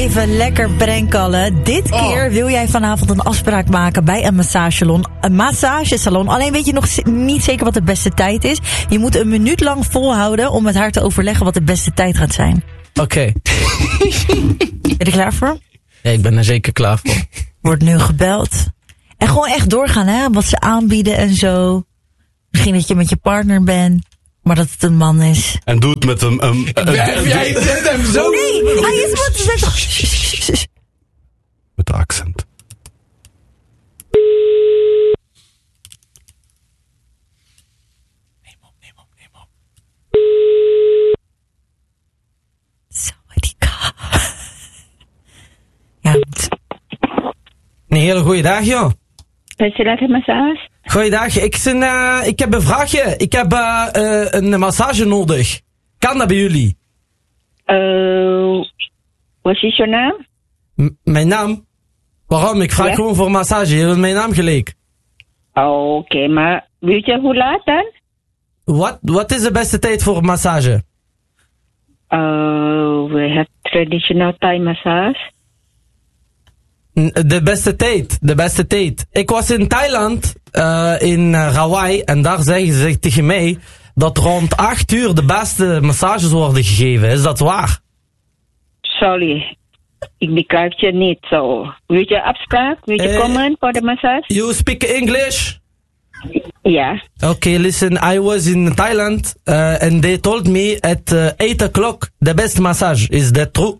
even lekker prankallen. Dit keer wil jij vanavond een afspraak maken bij een massagesalon. Alleen weet je nog niet zeker wat de beste tijd is. Je moet een minuut lang volhouden om met haar te overleggen wat de beste tijd gaat zijn. Oké. Ben je er klaar voor? Ja, ik ben er zeker klaar voor. Wordt nu gebeld. En gewoon echt doorgaan, hè? Wat ze aanbieden en zo. Misschien dat je met je partner bent, maar dat het een man is. En doe het met een... Jij zet hem zo... Nee, hij is wat te zeggen. Met de accent. Neem op. Sawadika. Ja, Een hele goeie dag, joh. Is dat een massage? Goeiedag, ik heb een vraagje. Ik heb een massage nodig. Kan dat bij jullie? Wat is je naam? Mijn naam? Waarom? Ik vraag gewoon voor een massage. Je hebt mijn naam gelijk. Oké, maar weet je hoe laat dan? Wat is de beste tijd voor een massage? We hebben traditional Thai massage. De beste tijd. Ik was in Thailand, in Hawaii, en daar zeggen ze tegen mij dat rond 8 uur de beste massages worden gegeven. Is dat waar? Sorry, ik begrijp je niet zo. Weet je afspraak? Weet je komen voor de massage? You speak English? Ja. Okay, listen, I was in Thailand and they told me at 8 o'clock the best massage. Is that true?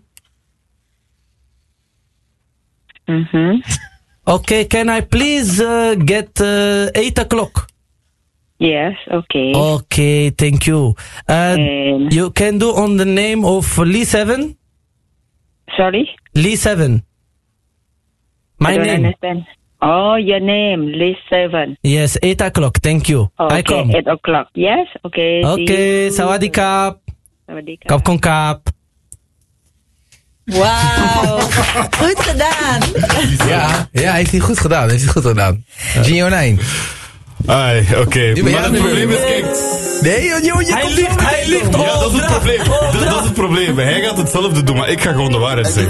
Okay, can I please get 8 o'clock? Yes, okay. Okay, thank you. You can do on the name of Lee 7? Sorry? Lee 7. My I don't name. understand. Oh, your name, Lee 7. Yes, 8 o'clock, thank you. Okay, I come. 8 o'clock. Yes, okay. Okay, sawadee kap. Kap kon kap. wauw. Goed gedaan. Ja, heeft hij goed gedaan. Gio 9. Oké. Nu ben jij Maar het nu probleem is, weer. kijk... Nee, joh, Hij ligt. Ja, dat is het probleem. Dat is het probleem. Hij gaat hetzelfde doen, maar ik ga gewoon de waarheid zeggen.